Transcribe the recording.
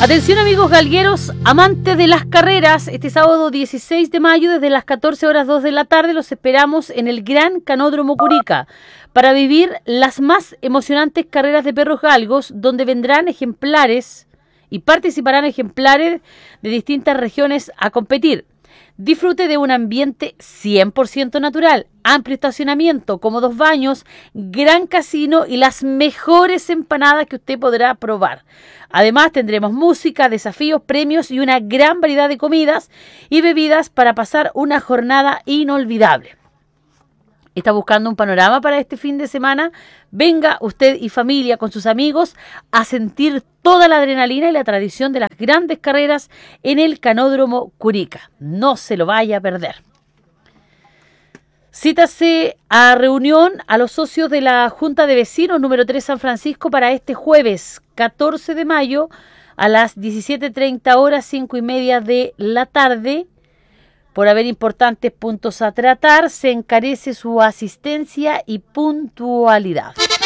Atención amigos galgueros, amantes de las carreras, este sábado 16 de mayo desde las 14:02 de la tarde los esperamos en el Gran Canódromo Curica para vivir las más emocionantes carreras de perros galgos, donde vendrán ejemplares y participarán ejemplares de distintas regiones a competir. Disfrute de un ambiente 100% natural, amplio estacionamiento, cómodos baños, gran casino y las mejores empanadas que usted podrá probar. Además tendremos música, desafíos, premios y una gran variedad de comidas y bebidas para pasar una jornada inolvidable. ¿Está buscando un panorama para este fin de semana? Venga usted y familia con sus amigos a sentir toda la adrenalina y la tradición de las grandes carreras en el Canódromo Curica. No se lo vaya a perder. Cítase a reunión a los socios de la Junta de Vecinos número 3 San Francisco para este jueves 14 de mayo a las 17:30 horas, 5:30 de la tarde. Por haber importantes puntos a tratar, se encarece su asistencia y puntualidad.